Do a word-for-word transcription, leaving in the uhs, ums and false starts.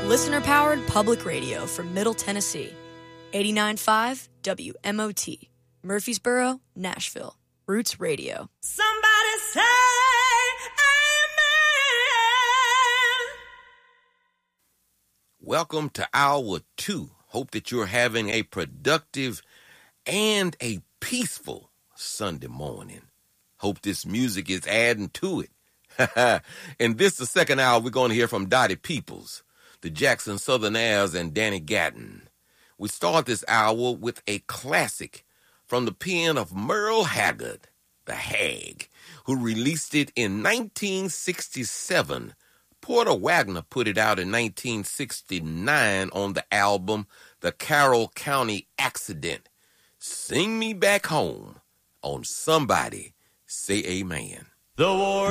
Listener-powered public radio from Middle Tennessee. eighty-nine point five W M O T. Murfreesboro, Nashville. Roots Radio. Somebody say amen. Welcome to hour two. Hope that you're having a productive and a peaceful Sunday morning. Hope this music is adding to it. In this, the second hour, we're going to hear from Dottie Peoples, the Jackson Southern Airs, and Danny Gatton. We start this hour with a classic from the pen of Merle Haggard, the Hag, who released it in nineteen sixty-seven. Porter Wagner put it out in nineteen sixty-nine on the album The Carroll County Accident. Sing Me Back Home on Somebody Say Amen. The war